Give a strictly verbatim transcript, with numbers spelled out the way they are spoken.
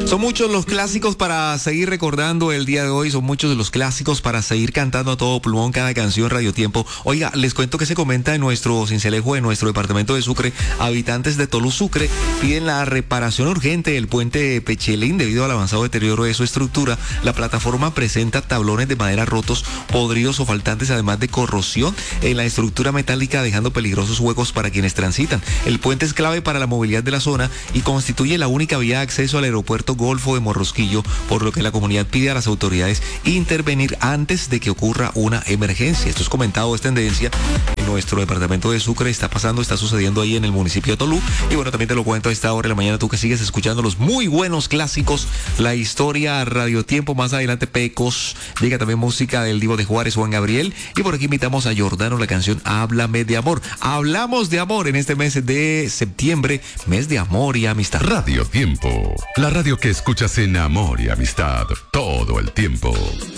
Son muchos los clásicos para seguir recordando el día de hoy, son muchos de los clásicos para seguir cantando a todo pulmón cada canción Radio Tiempo. Oiga, les cuento que se comenta en nuestro Cincelejo, de nuestro departamento de Sucre. Habitantes de Tolú, Sucre, piden la reparación urgente del puente Pechelín debido al avanzado deterioro de su estructura. La plataforma presenta tablones de madera rotos, podridos o faltantes, además de corrosión en la estructura metálica, dejando peligrosos huecos para quienes transitan. El puente es clave para la movilidad de la zona y constituye la única vía de acceso al aeropuerto Golfo de Morrosquillo, por lo que la comunidad pide a las autoridades intervenir antes de que ocurra una emergencia. Esto es comentado, es tendencia en nuestro departamento de Sucre, está pasando, está sucediendo ahí en el municipio de Tolú. Y bueno, también te lo cuento a esta hora de la mañana, tú que sigues escuchando los muy buenos clásicos, la historia Radio Tiempo. Más adelante Pecos, llega también música del Divo de Juárez, Juan Gabriel, y por aquí invitamos a Jordano, la canción Háblame de Amor. Hablamos de amor en este mes de septiembre, mes de amor y amistad. Radio Tiempo, la radio que escuchas en amor y amistad todo el tiempo.